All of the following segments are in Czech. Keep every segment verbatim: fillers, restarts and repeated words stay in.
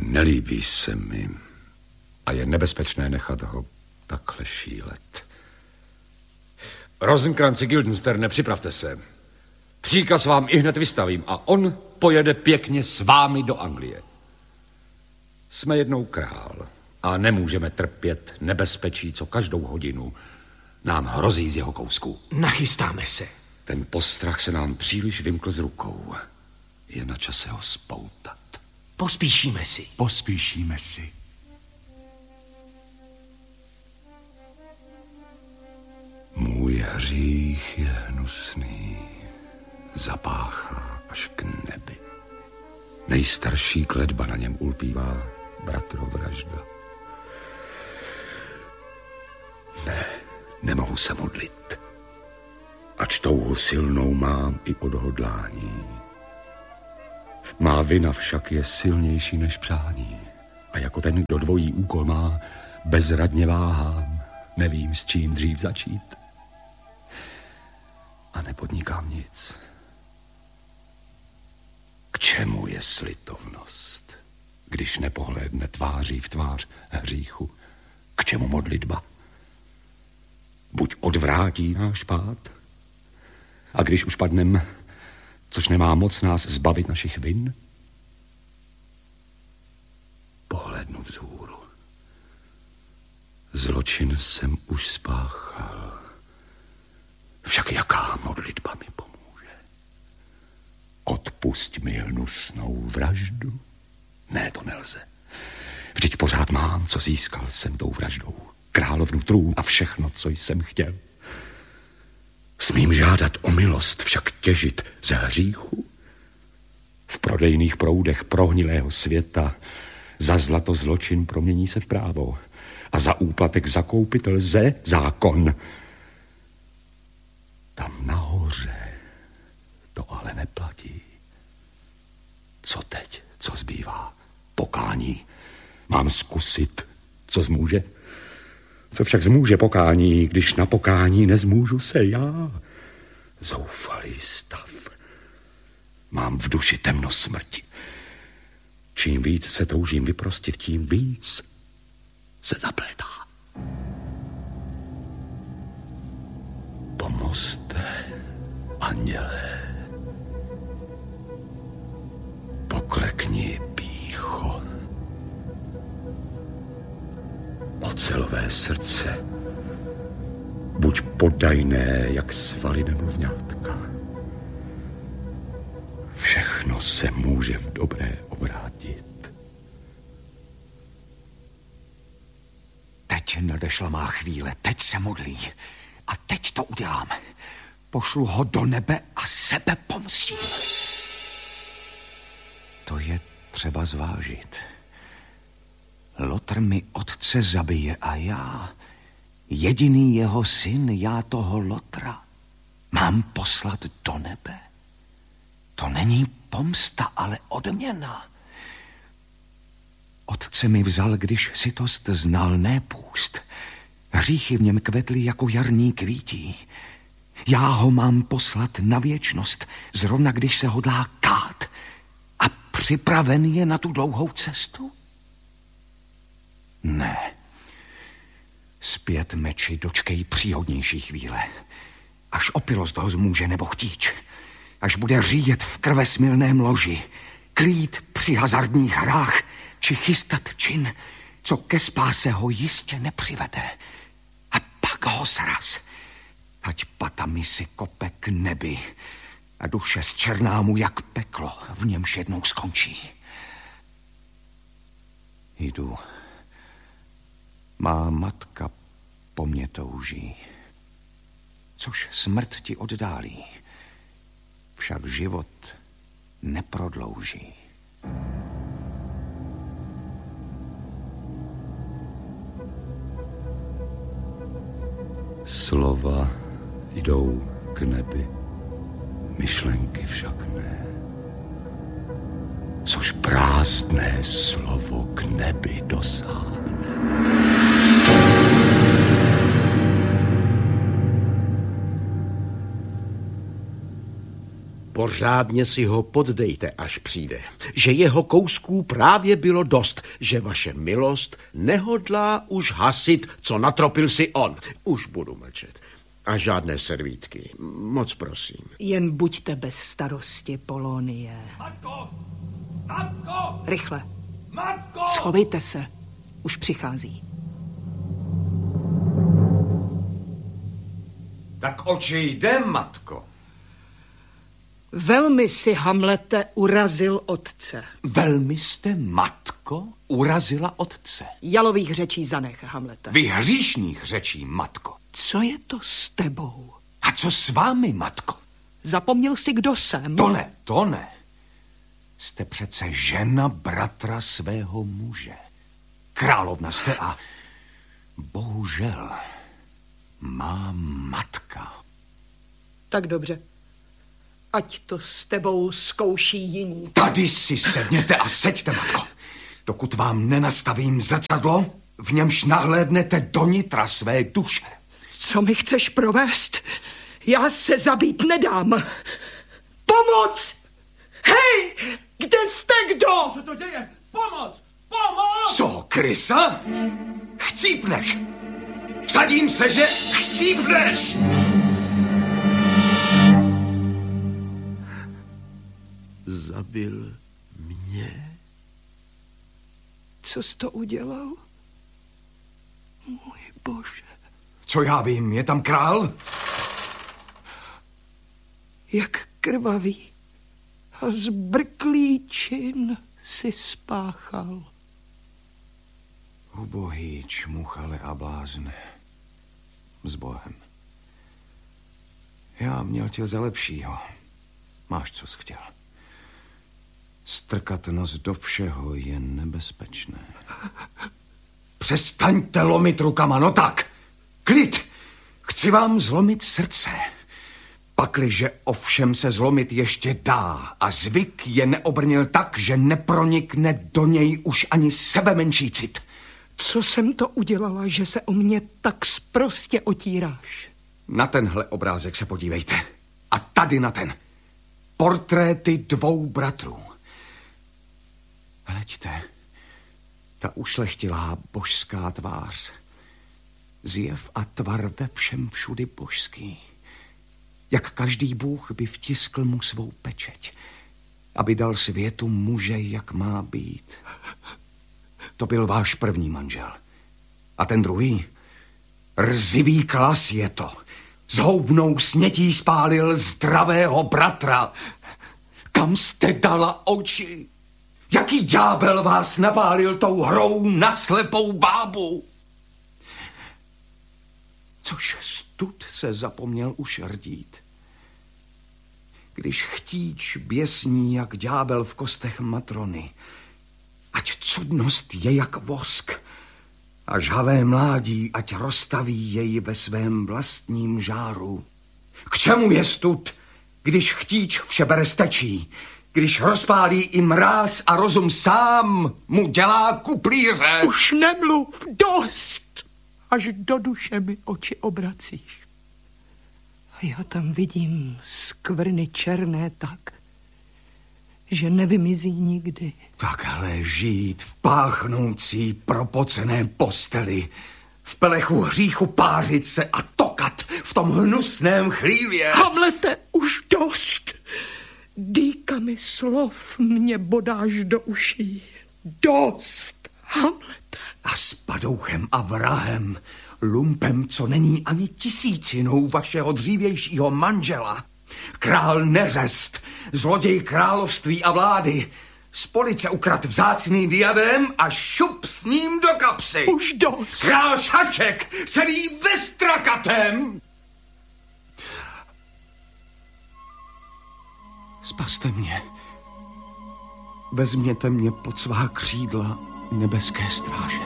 Nelíbí se mi a je nebezpečné nechat ho takhle šílet. Rosenkranci, Guildensterne, připravte se. Příkaz vám i hned vystavím a on pojede pěkně s vámi do Anglie. Jsme jednou král a nemůžeme trpět nebezpečí, co každou hodinu nám hrozí z jeho kousku. Nachystáme se. Ten postrach se nám příliš vymkl z rukou. Je na čase ho spoutat. Pospíšíme si. Pospíšíme si. Můj hřích je hnusný, zapáchá až k nebi. Nejstarší kletba na něm ulpívá bratrovražda. Ne, nemohu se modlit. Ač touhu silnou mám i odhodlání. Má vina však je silnější než přání. A jako ten, kdo dvojí úkol má, bezradně váhám. Nevím, s čím dřív začít. A nepodnikám nic. K čemu je slitovnost, když nepohlédne tváří v tvář hříchu? K čemu modlitba? Buď odvrátí náš pád, a když už padnem, což nemá moc nás zbavit našich vin? Pohlédnu vzhůru. Zločin jsem už spáchal. Však jaká modlitba mi pomůže? Odpusť mi hnusnou vraždu? Ne, to nelze. Vždyť pořád mám, co získal jsem tou vraždou. Královnu trůn a všechno, co jsem chtěl. Smím žádat o milost, však těžit ze hříchu? V prodejných proudech prohnilého světa za zlato zločin promění se v právo a za úplatek zakoupit lze zákon. Tam nahoře to ale neplatí. Co teď? Co zbývá? Pokání. Mám zkusit, co zmůže? Co však zmůže pokání, když na pokání nezmůžu se já? Zoufalý stav. Mám v duši temno smrti. Čím víc se toužím vyprostit, tím víc se zaplétá. Pomozte, andělé. Poklekni, pýcho. Ocelové srdce, buď poddajné, jak svaly nemluvňátka. Všechno se může v dobré obrátit. Teď nadešla má chvíle, teď se modlí. A teď to udělám. Pošlu ho do nebe a sebe pomstím. To je třeba zvážit. Lotr mi otce zabije a já, jediný jeho syn, já toho Lotra, mám poslat do nebe. To není pomsta, ale odměna. Otce mi vzal, když sytost znal, ne půst. Hříchy v něm kvetly jako jarní kvítí. Já ho mám poslat na věčnost, zrovna když se hodlá kát a připraven je na tu dlouhou cestu. Ne. Zpět meči dočkej příhodnější chvíle. Až opilost ho zmůže nebo chtíč. Až bude říjet v krvesmilném loži. Klít při hazardních hrách. Či chystat čin, co ke spáse ho jistě nepřivede. A pak ho sraz. Ať patami si kope k nebi. A duše zčerná mu jak peklo, v němž jednou skončí. Jdu. Má matka po mně touží, což smrt ti oddálí, však život neprodlouží. Slova jdou k nebi, myšlenky však ne. Což prázdné slovo k nebi dosáhne. Pořádně si ho poddejte, až přijde. Že jeho kousků právě bylo dost, že vaše milost nehodlá už hasit, co natropil si on. Už budu mlčet. A žádné servítky. Moc prosím. Jen buďte bez starosti, Polonie. Matko! Matko! Rychle. Matko! Schovejte se. Už přichází. Tak oči jde, matko. Velmi si, Hamlete, urazil otce. Velmi jste, matko, urazila otce. Jalových řečí zanech, Hamlete. Vy hříšných řečí, matko. Co je to s tebou? A co s vámi, matko? Zapomněl jsi, kdo jsem? To ne, to ne. Jste přece žena bratra svého muže. Královna jste a bohužel má matka. Tak dobře. Ať to s tebou zkouší jiní. Tady si sedněte a seďte, matko. Dokud vám nenastavím zrcadlo, v němž nahlédnete do nitra své duše. Co mi chceš provést? Já se zabít nedám. Pomoc! Hej! Kde jste kdo? Co to děje? Pomoc! Pomoc! Co, krysa? Chcípneš? Vsadím se, že chcípneš! Zabil mě? Co jsi to udělal? Můj bože. Co já vím, je tam král? Jak krvavý a zbrklý čin si spáchal. Ubohý čmuchale a blázne. S Bohem. Já měl tě za lepšího. Máš, co jsi chtěl. Strkat nos do všeho je nebezpečné. Přestaňte lomit rukama, no tak. Klid. Chci vám zlomit srdce. Pakliže ovšem se zlomit ještě dá a zvyk je neobrnil tak, že nepronikne do něj už ani sebe menší cit. Co jsem to udělala, že se o mě tak sprostě otíráš? Na tenhle obrázek se podívejte. A tady na ten. Portréty dvou bratrů. Hleďte. Ta ušlechtilá božská tvář. Zjev a tvar ve všem všudy božský. Jak každý bůh by vtiskl mu svou pečeť, aby dal světu muže, jak má být. To byl váš první manžel. A ten druhý? Rzivý klas je to. Zhoubnou snětí spálil zdravého bratra. Kam jste dala oči? Jaký ďábel vás napálil tou hrou na slepou bábu? Což stud se zapomněl už rdít. Když chtíč běsní jak ďábel v kostech matrony, ať cudnost je jak vosk, a žhavé mládí, ať roztaví jej ve svém vlastním žáru. K čemu je stud, když chtíč vše bere stečí, když rozpálí i mráz a rozum sám mu dělá kuplíře? Už nemluv, dost! Až do duše mi oči obracíš. A já tam vidím skvrny černé tak, že nevymizí nikdy. Takhle žít v páchnoucí propocené posteli, v pelechu hříchu pářit se a tokat v tom hnusném chlívě. Hamlete, už dost! Dýkami slov mě bodáš do uší. Dost, Hamlete. A s padouchem a vrahem, lumpem, co není ani tisícinou vašeho dřívějšího manžela. Král neřest, zloděj království a vlády, z police ukrad vzácný diadém a šup s ním do kapsy. Už dost. Král Šaček, celý vystrakatem. Spaste mě. Vezměte mě pod svá křídla nebeské stráže.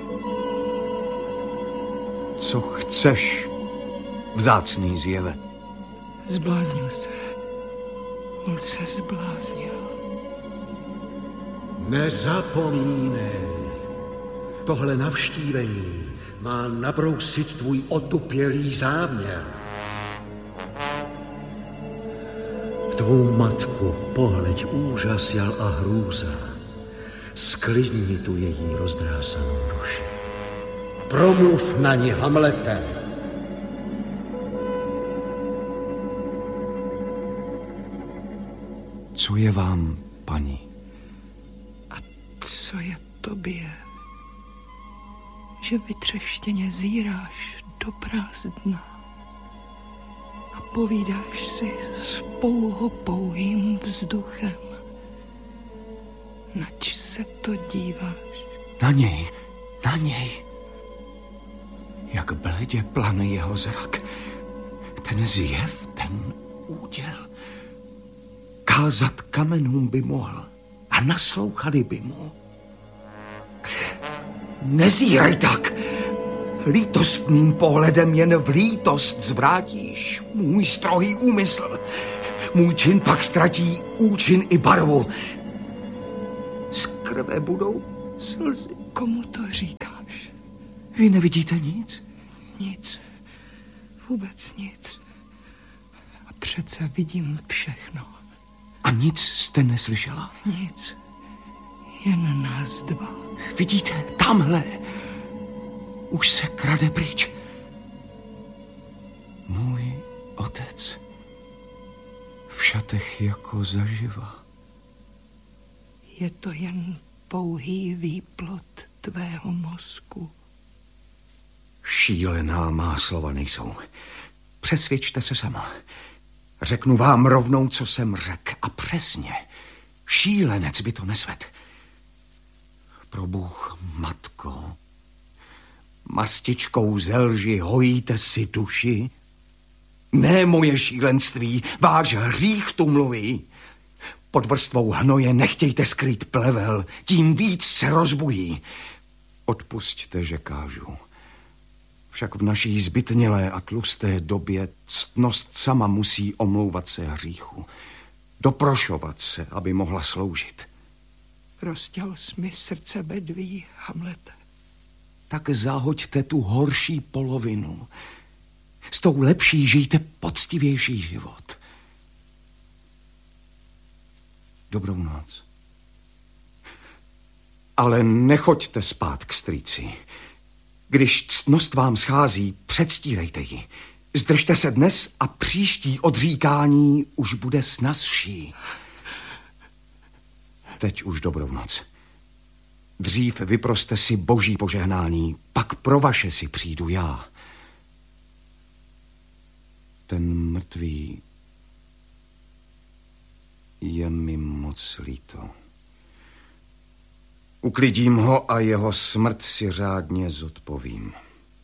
Co chceš, vzácný zjeve? Zbláznil se. On se zbláznil. Nezapomínej, tohle navštívení má nabrousit tvůj otupělý záměr. tvou matku pohleď úžas jal a hrůza. Sklidni tu její rozdrásanou duši. Promluv na ní, Hamlete. Co je vám, paní? A co je tobě, že vytřeštěně zíráš do prázdna a povídáš si s pouhopouhým vzduchem? Nač se to díváš? Na něj, na něj. Jak bledě plane jeho zrak. Ten zjev, ten úděl. Kázat kamenům by mohl a naslouchali by mu. Nezíraj tak. Lítostným pohledem jen v lítost zvrátíš můj strohý úmysl. Můj čin pak ztratí účin i barvu. Z krve budou slzy. Komu to říkáš? Vy nevidíte nic? Nic. Vůbec nic. A přece vidím všechno. A nic jste neslyšela? Nic. Jen nás dva. Vidíte, tamhle. Už se krade pryč. Můj otec. V šatech jako zaživa. Je to jen pouhý výplod tvého mozku. Šílená má slova nejsou. Přesvědčte se sama. Řeknu vám rovnou, co jsem řekl. A přesně. Šílenec by to nesvedl. Pro Bůh, matko, mastičkou ze lži hojíte si duši? Ne moje šílenství, váš hřích tu mluví. Pod vrstvou hnoje nechtějte skrýt plevel, tím víc se rozbují. Odpusťte, že kážu. Však v naší zbytnělé a tlusté době ctnost sama musí omlouvat se hříchu. Doprošovat se, aby mohla sloužit. Roztěl jsi mi srdce bedví, Hamlete. Tak zahoďte tu horší polovinu. S tou lepší žijte poctivější život. Dobrou noc. Ale nechoďte spát k strýci. Když ctnost vám schází, předstírejte ji. Zdržte se dnes a příští odříkání už bude snazší. Teď už dobrou noc. Dřív vyproste si boží požehnání, pak pro vaše si přijdu já. Ten mrtvý je mi moc líto. Uklidím ho a jeho smrt si řádně zodpovím.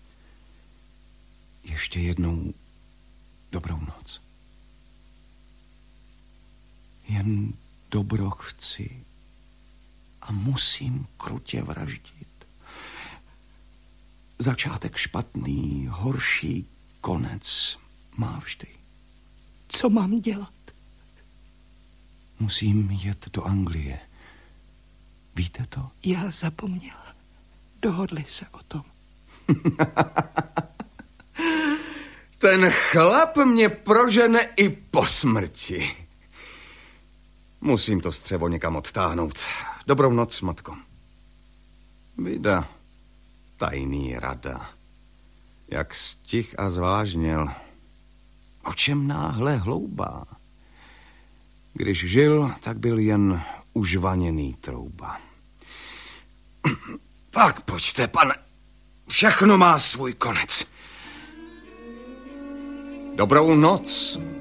Ještě jednou dobrou noc. Jen dobro chci a musím krutě vraždit. Začátek špatný, horší konec má vždy. Co mám dělat? Musím jet do Anglie. Víte to? Já zapomněla. Dohodli se o tom. Ten chlap mě prožene i po smrti. Musím to střevo někam odtáhnout. Dobrou noc, matko. Vida, tajný rada. Jak stih a zvážněl. O čem náhle hloubá? Když žil, tak byl jen užvaněný trouba. Tak pojďte, pane. Všechno má svůj konec. Dobrou noc.